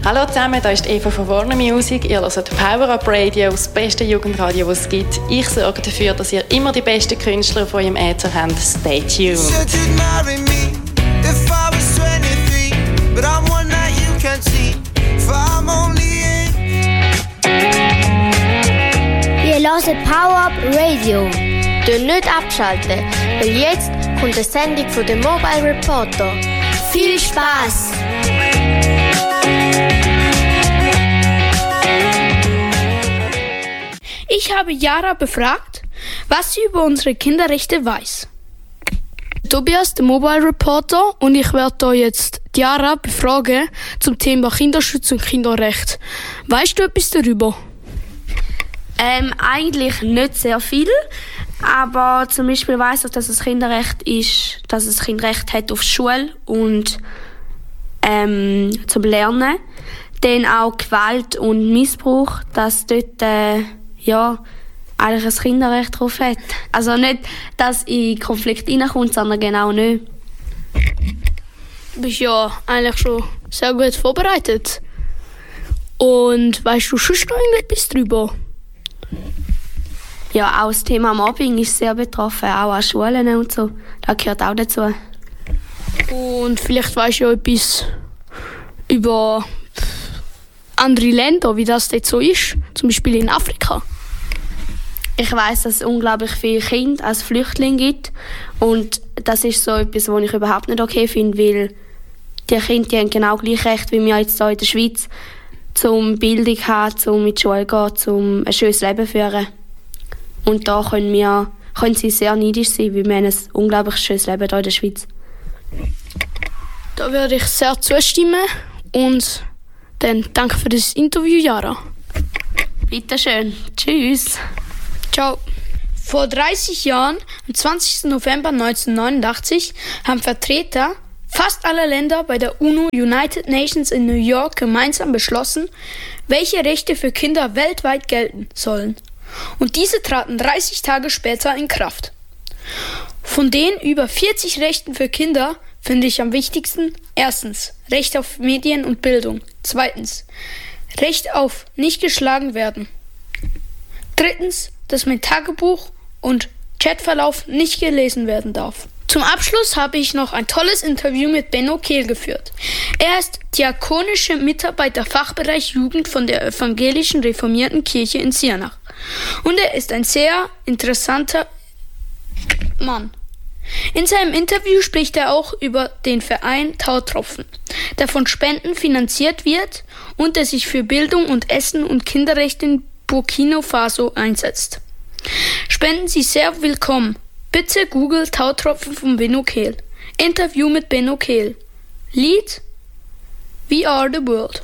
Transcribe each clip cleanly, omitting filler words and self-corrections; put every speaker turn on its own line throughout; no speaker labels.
Hallo zusammen, hier ist Eva von Warner Music. Ihr hört Power Up Radio, das beste Jugendradio, das es gibt. Ich sorge dafür, dass ihr immer die besten Künstler auf eurem Äther habt. Stay tuned.
Ihr hört Power Up Radio. Dürft nicht abschalten, weil jetzt kommt eine Sendung von dem Mobile Reporter. Viel Spaß!
Ich habe Jara befragt, was sie über unsere Kinderrechte weiß. Tobias, der Mobile Reporter, und ich werde hier jetzt Jara befragen zum Thema Kinderschutz und Kinderrecht. Weißt du etwas darüber?
Eigentlich nicht sehr viel, aber zum Beispiel weiss ich, dass es Kinderrecht ist, dass es Kinderrecht hat auf Schule und zum Lernen. Dann auch Gewalt und Missbrauch, dass dort eigentlich ein Kinderrecht drauf hat. Also nicht, dass in Konflikt reinkommt, sondern genau nicht.
Du bist ja eigentlich schon sehr gut vorbereitet. Und weißt du schon noch irgendetwas darüber?
Ja, auch das Thema Mobbing ist sehr betroffen, auch an Schulen und so. Das gehört auch dazu.
Und vielleicht weißt du ja etwas über andere Länder, wie das dort so ist, zum Beispiel in Afrika.
Ich weiss, dass es unglaublich viele Kinder als Flüchtlinge gibt. Und das ist so etwas, was ich überhaupt nicht okay finde, weil die Kinder die haben genau gleich Recht wie wir jetzt hier in der Schweiz, zum Bildung zu haben, zum in die Schule zu gehen, zum ein schönes Leben zu führen. Und da können sie sehr neidisch sein, weil wir haben ein unglaublich schönes Leben hier in der Schweiz.
Da würde ich sehr zustimmen. Und dann danke für das Interview, Jara.
Bitte schön. Tschüss.
Ciao. Vor 30 Jahren, am 20. November 1989, haben Vertreter fast aller Länder bei der UNO United Nations in New York gemeinsam beschlossen, welche Rechte für Kinder weltweit gelten sollen. Und diese traten 30 Tage später in Kraft. Von den über 40 Rechten für Kinder finde ich am wichtigsten: erstens, Recht auf Medien und Bildung. Zweitens, Recht auf nicht geschlagen werden. Drittens, dass mein Tagebuch und Chatverlauf nicht gelesen werden darf. Zum Abschluss habe ich noch ein tolles Interview mit Benno Kehl geführt. Er ist diakonischer Mitarbeiter Fachbereich Jugend von der Evangelischen Reformierten Kirche in Ziernach. Und er ist ein sehr interessanter Mann. In seinem Interview spricht er auch über den Verein Tautropfen, der von Spenden finanziert wird und der sich für Bildung und Essen und Kinderrechte in Burkina Faso einsetzt. Spenden Sie sehr willkommen. Bitte Google Tautropfen von Benno Kehl. Interview mit Benno Kehl. Lied We Are the World.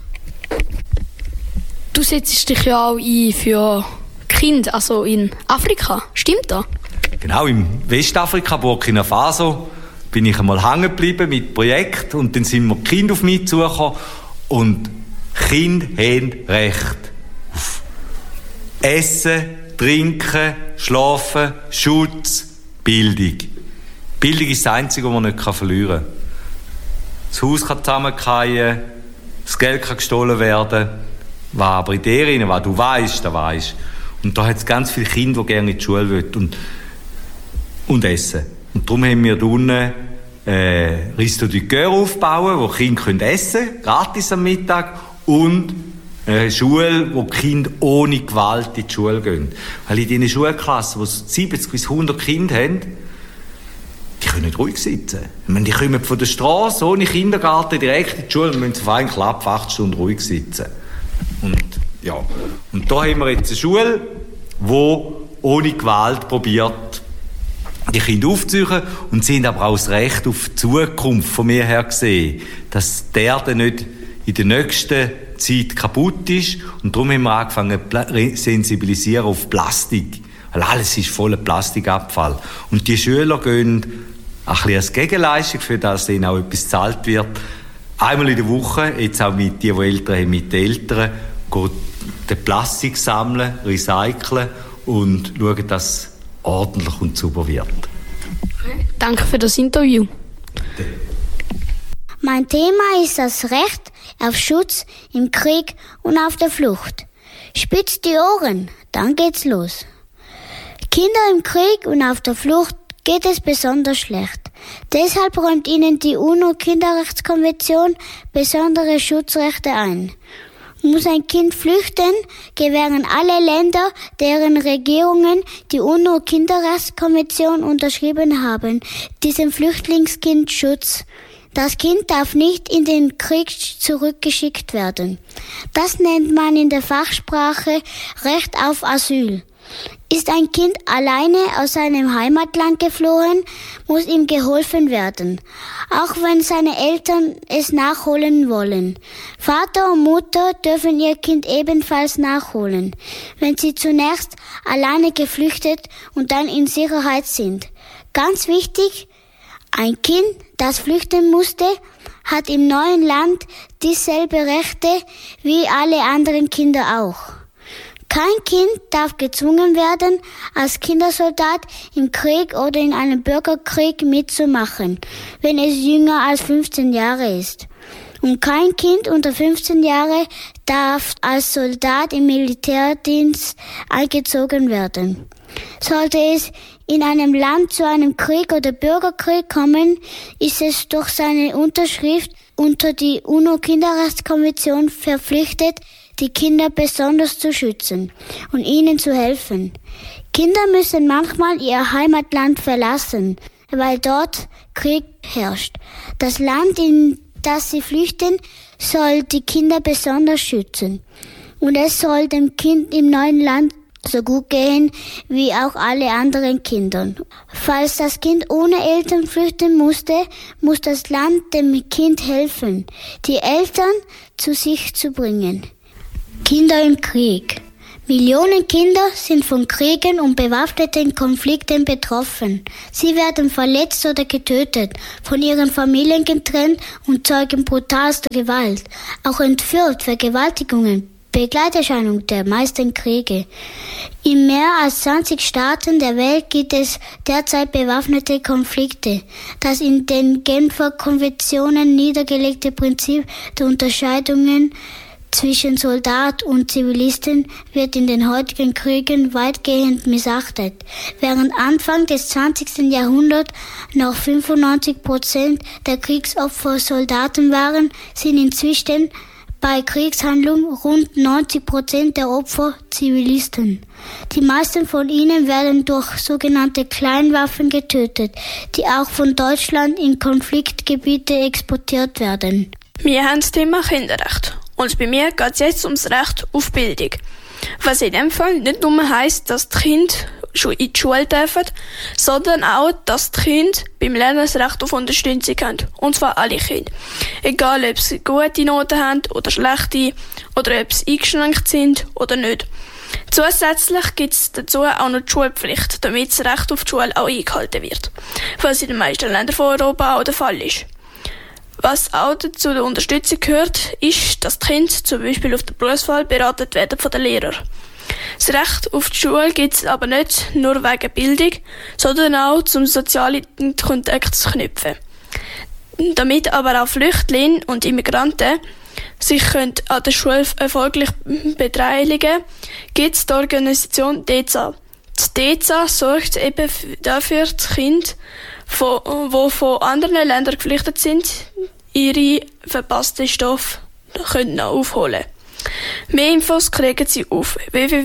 Du setzt dich ja auch ein für Kinder, also in Afrika. Stimmt das?
Genau, im Westafrika, Burkina Faso, bin ich einmal hängen geblieben mit Projekt und dann sind die Kinder auf mich zugekommen und Kinder haben Recht auf Essen, Trinken, Schlafen, Schutz, Bildung. Bildung ist das Einzige, was man nicht verlieren kann. Das Haus kann zusammenfallen, das Geld kann gestohlen werden, was aber in dir, was du weißt, das weisst. Und da hat es ganz viele Kinder, die gerne in die Schule wollen und essen. Und darum haben wir da unten Risto du Coeur aufbauen, wo die Kinder essen können, gratis am Mittag, und eine Schule, wo die Kinder ohne Gewalt in die Schule gehen. Weil in diesen Schulklassen, wo 70 bis 100 Kinder haben, die können nicht ruhig sitzen. Ich meine, die kommen von der Straße ohne Kindergarten direkt in die Schule und müssen auf einen Klapp 8 Stunden ruhig sitzen. Und da haben wir jetzt eine Schule, die ohne Gewalt probiert, die Kinder aufzuziehen, und sie haben aber auch das Recht auf die Zukunft von mir her gesehen, dass die Erde nicht in der nächsten Zeit kaputt ist. Und darum haben wir angefangen zu sensibilisieren auf Plastik. Weil alles ist voller Plastikabfall. Und die Schüler gehen ein bisschen als Gegenleistung, für das ihnen auch etwas gezahlt wird. Einmal in der Woche, jetzt auch mit die Eltern haben, mit den Eltern, geht den Plastik sammeln, recyceln und schauen, dass es ordentlich und sauber wird.
Danke für das Interview.
Mein Thema ist das Recht
auf Schutz, im Krieg und auf der Flucht. Spitzt die Ohren, dann geht's los. Kinder im Krieg und auf der Flucht geht es besonders schlecht. Deshalb räumt ihnen die UNO-Kinderrechtskonvention besondere Schutzrechte ein. Muss ein Kind flüchten, gewähren alle Länder, deren Regierungen die UNO-Kinderrechtskonvention unterschrieben haben, diesem Flüchtlingskind Schutz. Das Kind darf nicht in den Krieg zurückgeschickt werden. Das nennt man in der Fachsprache Recht auf Asyl. Ist ein Kind alleine aus seinem Heimatland geflohen, muss ihm geholfen werden, auch wenn seine Eltern es nachholen wollen. Vater und Mutter dürfen ihr Kind ebenfalls nachholen, wenn sie zunächst alleine geflüchtet und dann in Sicherheit sind. Ganz wichtig, ein Kind, das flüchten musste, hat im neuen Land dieselbe Rechte wie alle anderen Kinder auch. Kein Kind darf gezwungen werden, als Kindersoldat im Krieg oder in einem Bürgerkrieg mitzumachen, wenn es jünger als 15 Jahre ist. Und kein Kind unter 15 Jahre darf als Soldat im Militärdienst eingezogen werden. Sollte es in einem Land zu einem Krieg oder Bürgerkrieg kommen, ist es durch seine Unterschrift unter die UNO-Kinderrechtskonvention verpflichtet, die Kinder besonders zu schützen und ihnen zu helfen. Kinder müssen manchmal ihr Heimatland verlassen, weil dort Krieg herrscht. Das Land, in das sie flüchten, soll die Kinder besonders schützen. Und es soll dem Kind im neuen Land so gut gehen wie auch alle anderen Kindern. Falls das Kind ohne Eltern flüchten musste, muss das Land dem Kind helfen, die Eltern zu sich zu bringen. Kinder im Krieg. Millionen Kinder sind von Kriegen und bewaffneten Konflikten betroffen. Sie werden verletzt oder getötet, von ihren Familien getrennt und zeugen brutalster Gewalt. Auch entführt, Vergewaltigungen, Begleiterscheinung der meisten Kriege. In mehr als 20 Staaten der Welt gibt es derzeit bewaffnete Konflikte. Das in den Genfer Konventionen niedergelegte Prinzip der Unterscheidungen zwischen Soldat und Zivilisten wird in den heutigen Kriegen weitgehend missachtet. Während Anfang des 20. Jahrhunderts noch 95% der Kriegsopfer Soldaten waren, sind inzwischen bei Kriegshandlungen rund 90% der Opfer Zivilisten. Die meisten von ihnen werden durch sogenannte Kleinwaffen getötet, die auch von Deutschland in Konfliktgebiete exportiert werden.
Wir haben das Thema Kinderrecht. Und bei mir geht es jetzt ums Recht auf Bildung. Was in dem Fall nicht nur heisst, dass die Kinder schon in die Schule dürfen, sondern auch, dass die Kinder beim Lernen das Recht auf Unterstützung haben. Und zwar alle Kinder. Egal, ob sie gute Noten haben oder schlechte, oder ob sie eingeschränkt sind oder nicht. Zusätzlich gibt es dazu auch noch die Schulpflicht, damit das Recht auf die Schule auch eingehalten wird. Was in den meisten Ländern von Europa auch der Fall ist. Was auch zu der Unterstützung gehört, ist, dass die Kinder zum Beispiel auf der Berufswahl beraten werden von den Lehrern. Das Recht auf die Schule gibt es aber nicht nur wegen Bildung, sondern auch zum sozialen Kontakt zu knüpfen. Damit aber auch Flüchtlinge und Immigranten sich an der Schule erfolgreich beteiligen, gibt es die Organisation DEZA. Die DEZA sorgt eben dafür, dass Kinder, die von anderen Ländern geflüchtet sind, ihre verpassten Stoffe können aufholen. Mehr Infos kriegen Sie auf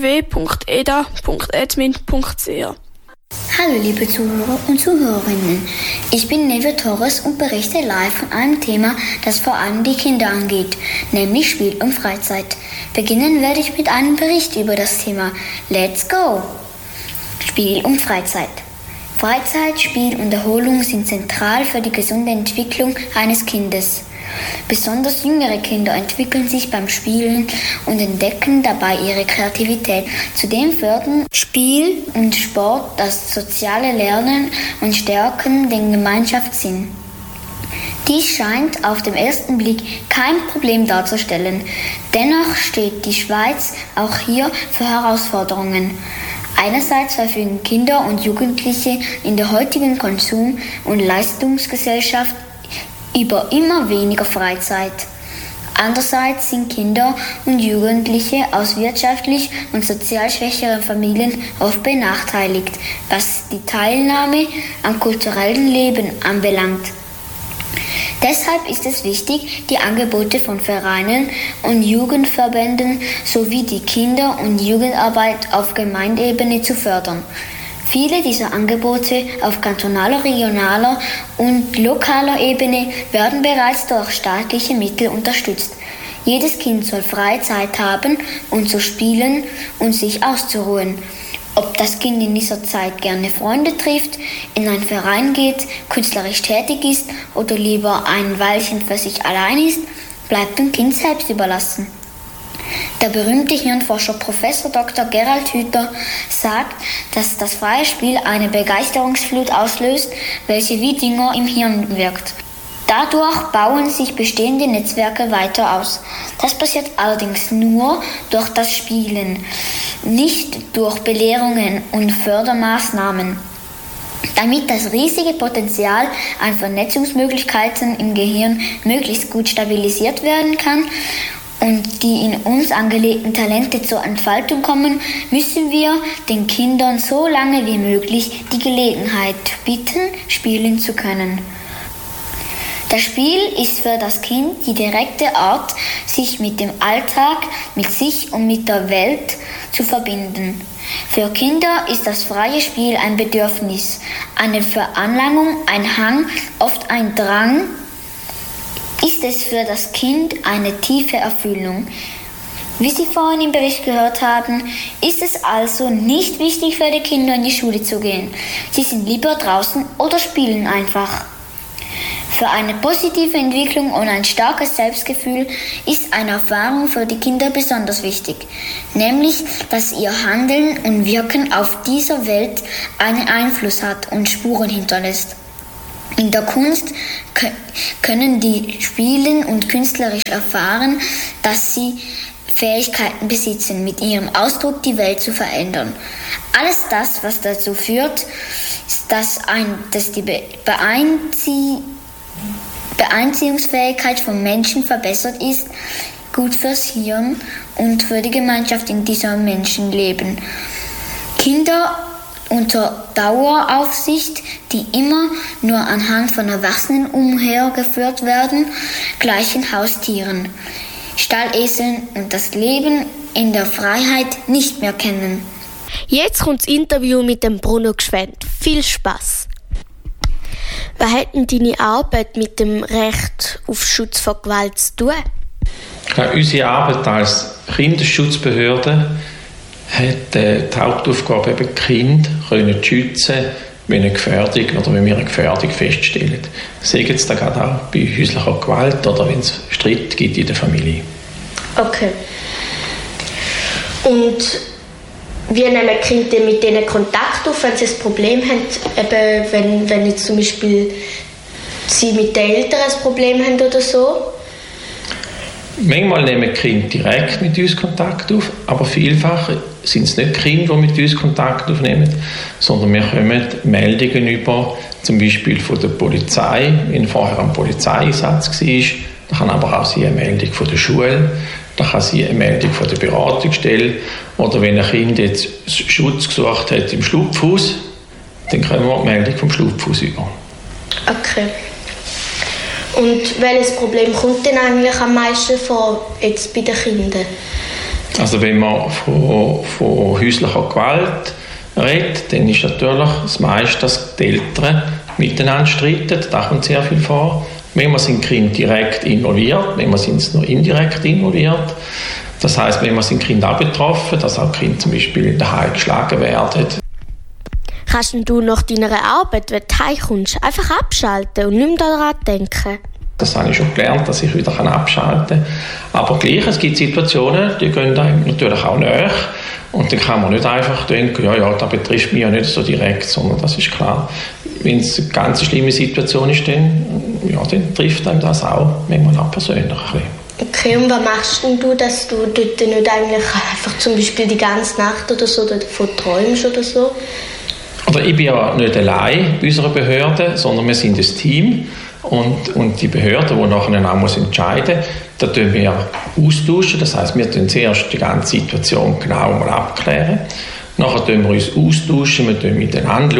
www.eda.admin.ch.
Hallo liebe Zuhörer und Zuhörerinnen, ich bin Neve Torres und berichte live von einem Thema, das vor allem die Kinder angeht, nämlich Spiel und Freizeit. Beginnen werde ich mit einem Bericht über das Thema. Let's go! Spiel und Freizeit. Freizeit, Spiel und Erholung sind zentral für die gesunde Entwicklung eines Kindes. Besonders jüngere Kinder entwickeln sich beim Spielen und entdecken dabei ihre Kreativität. Zudem fördern Spiel und Sport das soziale Lernen und stärken den Gemeinschaftssinn. Dies scheint auf den ersten Blick kein Problem darzustellen. Dennoch steht die Schweiz auch hier für Herausforderungen. Einerseits verfügen Kinder und Jugendliche in der heutigen Konsum- und Leistungsgesellschaft über immer weniger Freizeit. Andererseits sind Kinder und Jugendliche aus wirtschaftlich und sozial schwächeren Familien oft benachteiligt, was die Teilnahme am kulturellen Leben anbelangt. Deshalb ist es wichtig, die Angebote von Vereinen und Jugendverbänden sowie die Kinder- und Jugendarbeit auf Gemeindeebene zu fördern. Viele dieser Angebote auf kantonaler, regionaler und lokaler Ebene werden bereits durch staatliche Mittel unterstützt. Jedes Kind soll freie Zeit haben, um zu spielen und sich auszuruhen. Ob das Kind in dieser Zeit gerne Freunde trifft, in einen Verein geht, künstlerisch tätig ist oder lieber ein Weilchen für sich allein ist, bleibt dem Kind selbst überlassen. Der berühmte Hirnforscher Prof. Dr. Gerald Hüther sagt, dass das freie Spiel eine Begeisterungsflut auslöst, welche wie Dünger im Hirn wirkt. Dadurch bauen sich bestehende Netzwerke weiter aus. Das passiert allerdings nur durch das Spielen, nicht durch Belehrungen und Fördermaßnahmen. Damit das riesige Potenzial an Vernetzungsmöglichkeiten im Gehirn möglichst gut stabilisiert werden kann und die in uns angelegten Talente zur Entfaltung kommen, müssen wir den Kindern so lange wie möglich die Gelegenheit bieten, spielen zu können. Das Spiel ist für das Kind die direkte Art, sich mit dem Alltag, mit sich und mit der Welt zu verbinden. Für Kinder ist das freie Spiel ein Bedürfnis, eine Veranlagung, ein Hang, oft ein Drang. Ist es für das Kind eine tiefe Erfüllung. Wie Sie vorhin im Bericht gehört haben, ist es also nicht wichtig für die Kinder in die Schule zu gehen. Sie sind lieber draußen oder spielen einfach. Für eine positive Entwicklung und ein starkes Selbstgefühl ist eine Erfahrung für die Kinder besonders wichtig, nämlich, dass ihr Handeln und Wirken auf dieser Welt einen Einfluss hat und Spuren hinterlässt. In der Kunst können die spielen und künstlerisch erfahren, dass sie Fähigkeiten besitzen, mit ihrem Ausdruck die Welt zu verändern. Alles das, was dazu führt, dass die Beeinziehungsfähigkeit von Menschen verbessert ist, gut fürs Hirn und für die Gemeinschaft, in dieser Menschen leben. Kinder unter Daueraufsicht, die immer nur anhand von Erwachsenen umhergeführt werden, gleichen Haustieren, Stalleseln und das Leben in der Freiheit nicht mehr kennen.
Jetzt kommt das Interview mit dem Bruno Gschwend. Viel Spaß! Was hat denn deine Arbeit mit dem Recht auf Schutz vor Gewalt zu tun?
Ja, unsere Arbeit als Kinderschutzbehörde hat die Hauptaufgabe, eben Kinder zu schützen, wenn eine Gefährdung oder wenn wir eine Gefährdung feststellen. Sei es da gerade auch bei häuslicher Gewalt oder wenn es Streit gibt in der Familie.
Okay. Und wie nehmen Kinder mit denen Kontakt auf, wenn sie ein Problem haben? Eben, wenn jetzt zum Beispiel sie mit den Eltern ein Problem haben oder so?
Manchmal nehmen Kinder direkt mit uns Kontakt auf, aber vielfach sind es nicht Kinder, die mit uns Kontakt aufnehmen, sondern wir bekommen Meldungen über, zum Beispiel von der Polizei, wenn vorher ein Polizeieinsatz war. Da kann aber auch sein eine Meldung von der Schule, da kann sein eine Meldung von der Beratungsstelle oder wenn ein Kind jetzt Schutz gesucht hat im Schlupfhaus, dann kriegen wir die Meldung vom Schlupfhaus über.
Okay. Und welches Problem kommt denn eigentlich am meisten vor jetzt bei den Kindern?
Also wenn man von häuslicher Gewalt redet, dann ist natürlich das meiste, dass die Eltern miteinander streiten. Da kommt sehr viel vor. Manchmal sind die Kinder direkt involviert, manchmal sind sie nur indirekt involviert. Das heisst, manchmal sind die Kinder auch betroffen, dass auch die Kinder zum Beispiel in der Heim geschlagen werden.
Kannst du nach deiner Arbeit, wenn du heimkommst, einfach abschalten und nicht mehr daran denken?
Das habe ich schon gelernt, dass ich wieder abschalten kann. Aber gleich, es gibt Situationen, die gehen einem natürlich auch näher. Und dann kann man nicht einfach denken, ja, das betrifft mich ja nicht so direkt, sondern das ist klar. Wenn es eine ganz schlimme Situation ist, dann trifft einem das auch manchmal auch persönlich ein bisschen.
Okay, und was machst du, dass du dort nicht eigentlich einfach zum Beispiel die ganze Nacht oder so davon träumst oder so?
Oder ich bin ja nicht allein bei unserer Behörde, sondern wir sind ein Team. Und die Behörde, die nachher auch entscheiden muss, Da tun wir austauschen, das heisst, wir tun zuerst die ganze Situation genau mal abklären. Nachher tun wir uns austauschen, wir schauen miteinander,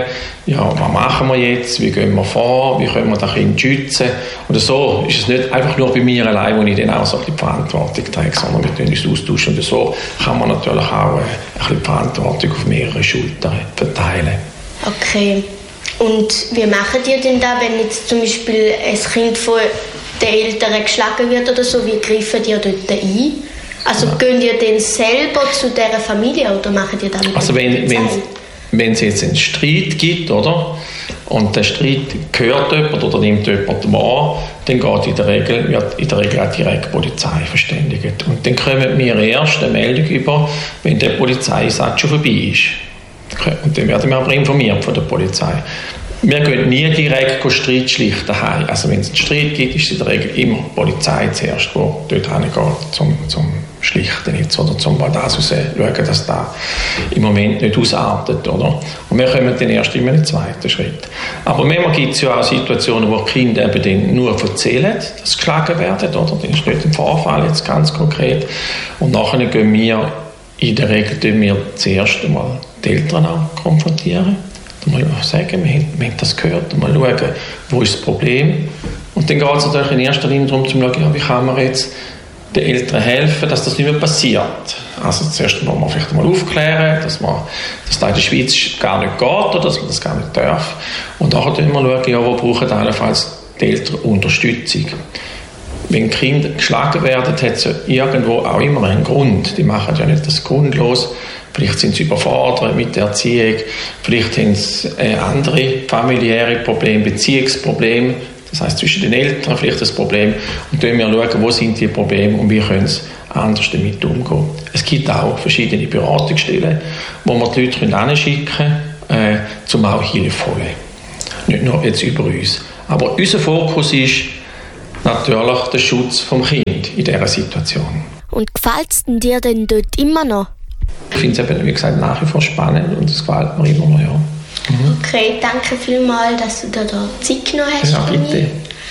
ja, was machen wir jetzt, wie gehen wir vor, wie können wir das Kind schützen. Oder so ist es nicht einfach nur bei mir allein, wo ich dann auch so ein bisschen die Verantwortung trage, sondern wir tun uns austauschen. Und so kann man natürlich auch ein bisschen die Verantwortung auf mehrere Schultern verteilen.
Okay. Und wie macht ihr denn da, wenn jetzt zum Beispiel ein Kind von den Eltern geschlagen wird oder so, wie greifen ihr dort ein? Also gehen ihr denn selber zu dieser Familie oder macht ihr dann mit
also wenn es jetzt einen Streit gibt, oder? Und der Streit hört jemand oder nimmt jemand wahr, dann wird in der Regel auch direkt die Polizei verständigt. Und dann kommen wir erst eine Meldung über, wenn der Polizeieinsatz schon vorbei ist. Und dann werden wir aber informiert von der Polizei. Wir gehen nie direkt Streit schlichten daheim. Also wenn es einen Streit gibt, ist es in der Regel immer die Polizei zuerst, die dort hingeht, zum Schlichten jetzt, oder zum das schauen, dass das im Moment nicht ausartet. Oder? Und wir kommen dann erst in einen zweiten Schritt. Aber manchmal gibt es ja auch Situationen, wo die Kinder eben dann nur erzählen, dass sie geschlagen werden. Oder? Das ist nicht ein Vorfall jetzt ganz konkret. Und nachher gehen wir in der Regel zuerst einmal die Eltern auch konfrontieren. Mal sagen, wir haben das gehört, mal schauen, wo ist das Problem. Und dann geht es natürlich in erster Linie darum, zu schauen, ja, wie kann man jetzt den Eltern helfen, dass das nicht mehr passiert. Also zuerst mal vielleicht mal aufklären, dass das in der Schweiz gar nicht geht oder dass man das gar nicht darf. Und nachher schauen wir, ja, wo brauchen allenfalls die Eltern Unterstützung. Wenn Kinder geschlagen werden, hat es ja irgendwo auch immer einen Grund. Die machen ja nicht das grundlos. Vielleicht sind sie überfordert mit der Erziehung, vielleicht haben sie andere familiäre Probleme, Beziehungsprobleme, das heisst zwischen den Eltern vielleicht das Problem. Und dann schauen wir, wo sind die Probleme und wie können sie anders damit umgehen. Es gibt auch verschiedene Beratungsstellen, wo man die Leute hinschicken können, um auch Hilfe zu holen. Nicht nur jetzt über uns. Aber unser Fokus ist natürlich der Schutz des Kindes in dieser Situation.
Und gefällt es dir denn dort immer noch?
Ich finde es eben, wie gesagt, nach wie vor spannend und es gefällt mir immer noch, ja.
Okay, danke vielmals, dass du dir da Zeit genommen hast.
Ja, bitte.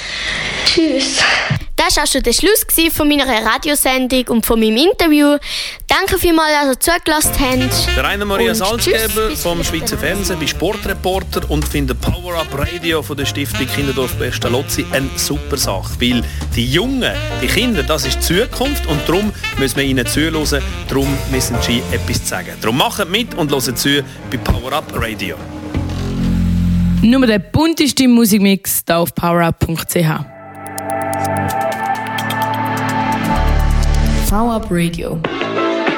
Tschüss. Das war auch schon der Schluss von meiner Radiosendung und von meinem Interview. Danke vielmals, dass ihr zugelassen habt.
Der Rainer Maria Salzgeber vom Schweizer Fernsehen bei Sportreporter und findet Power Up Radio von der Stiftung Kinderdorf Pestalozzi eine super Sache. Weil die Jungen, die Kinder, das ist die Zukunft und darum müssen wir ihnen zuhören. Darum müssen sie etwas sagen. Darum macht mit und hört zu bei Power Up Radio.
Nur der bunteste Musikmix hier auf powerup.ch. Power Up Radio.